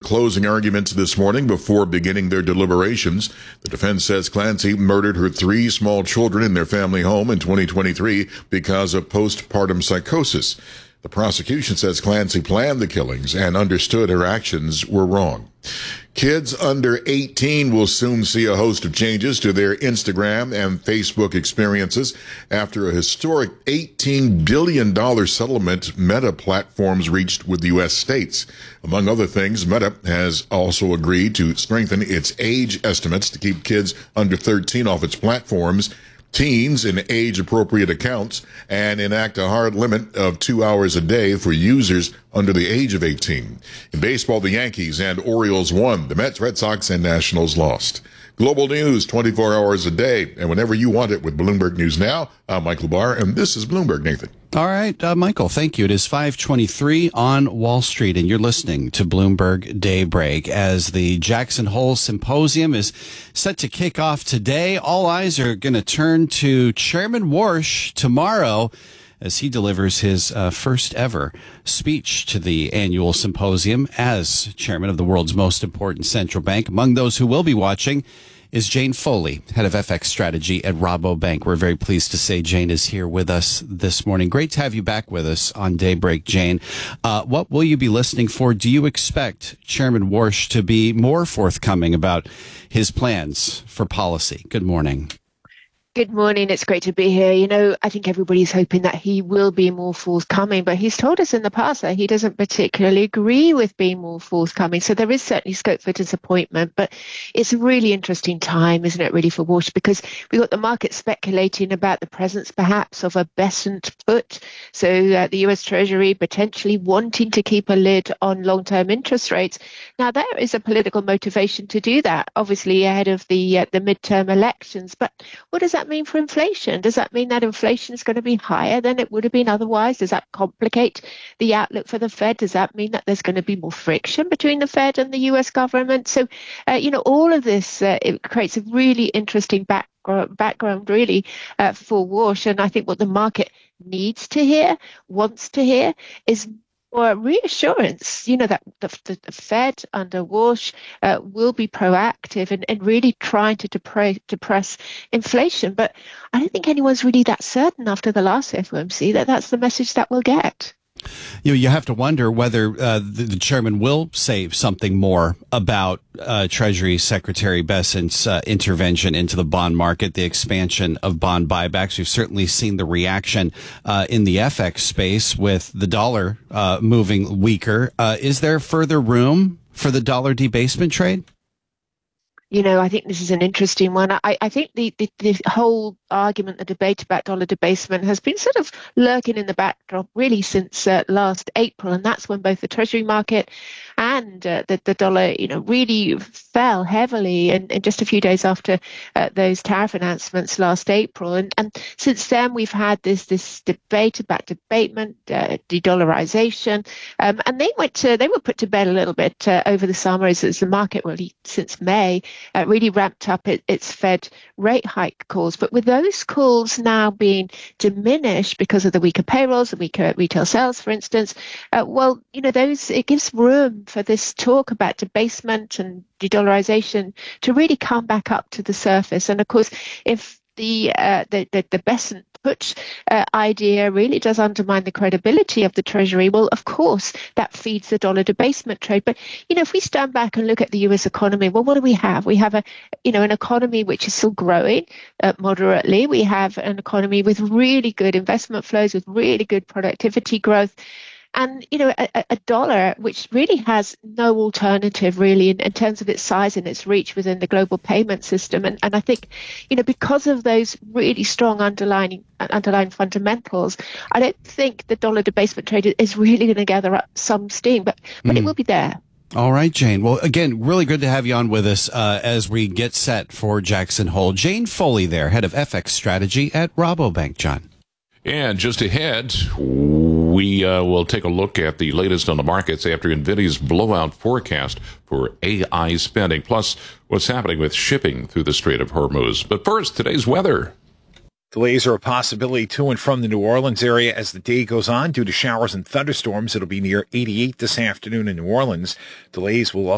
closing arguments this morning before beginning their deliberations. The defense says Clancy murdered her 3 small children in their family home in 2023 because of postpartum psychosis. The prosecution says Clancy planned the killings and understood her actions were wrong. Kids under 18 will soon see a host of changes to their Instagram and Facebook experiences after a historic $18 billion settlement Meta platforms reached with the U.S. states. Among other things, Meta has also agreed to strengthen its age estimates to keep kids under 13 off its platforms, teens in age-appropriate accounts, and enact a hard limit of 2 hours a day for users under the age of 18. In baseball, the Yankees and Orioles won. The Mets, Red Sox, and Nationals lost. Global news 24 hours a day, and whenever you want it with Bloomberg News Now. I'm Mike LaBar, and this is Bloomberg, Nathan. All right, Michael, thank you. It is 5:23 on Wall Street, and you're listening to Bloomberg Daybreak. As the Jackson Hole Symposium is set to kick off today, all eyes are going to turn to Chairman Warsh tomorrow as he delivers his first ever speech to the annual symposium as chairman of the world's most important central bank. Among those who will be watching is Jane Foley, head of FX strategy at Rabobank. We're very pleased to say Jane is here with us this morning. Great to have you back with us on Daybreak, Jane. What will you be listening for? Do you expect Chairman Warsh to be more forthcoming about his plans for policy? Good morning. Good morning. It's great to be here. You know, I think everybody's hoping that he will be more forthcoming, but he's told us in the past that he doesn't particularly agree with being more forthcoming. So there is certainly scope for disappointment, but it's a really interesting time, isn't it, really, for Warsh, because we've got the market speculating about the presence perhaps of a Besant put. So the US Treasury potentially wanting to keep a lid on long-term interest rates. Now, there is a political motivation to do that, obviously ahead of the midterm elections. But what does that mean for inflation? Does that mean that inflation is going to be higher than it would have been otherwise? Does that complicate the outlook for the Fed? Does that mean that there's going to be more friction between the Fed and the US government? So, all of this, it creates a really interesting background really for Warsh. And I think what the market needs to hear, wants to hear, is or reassurance, that the Fed under Warsh will be proactive and really trying to depress inflation. But I don't think anyone's really that certain after the last FOMC that that's the message that we'll get. You have to wonder whether the chairman will say something more about Treasury Secretary Besant's intervention into the bond market, the expansion of bond buybacks. We've certainly seen the reaction in the FX space with the dollar moving weaker. Is there further room for the dollar debasement trade? I think this is an interesting one. I think the whole argument, the debate about dollar debasement has been sort of lurking in the backdrop really since last April. And that's when both the Treasury market and the dollar, really fell heavily and just a few days after those tariff announcements last April. And since then, we've had this debate about debatement, de-dollarization. And they were put to bed a little bit over the summer as the market, really, since May, really ramped up its Fed rate hike calls. But with those calls now being diminished because of the weaker payrolls, the weaker retail sales, for instance, it gives room for this talk about debasement and de-dollarization to really come back up to the surface. And of course, if the Besant put idea really does undermine the credibility of the Treasury, well, of course, that feeds the dollar debasement trade. But, if we stand back and look at the US economy, well, what do we have? We have an economy which is still growing moderately. We have an economy with really good investment flows, with really good productivity growth. And, a dollar which really has no alternative really in terms of its size and its reach within the global payment system. And I think, because of those really strong underlying fundamentals, I don't think the dollar debasement trade is really going to gather up some steam, but it will be there. All right, Jane. Well, again, really good to have you on with us as we get set for Jackson Hole. Jane Foley there, head of FX strategy at Rabobank. John. And just ahead, we will take a look at the latest on the markets after NVIDIA's blowout forecast for AI spending, plus what's happening with shipping through the Strait of Hormuz. But first, today's weather. Delays are a possibility to and from the New Orleans area as the day goes on due to showers and thunderstorms. It'll be near 88 this afternoon in New Orleans. Delays will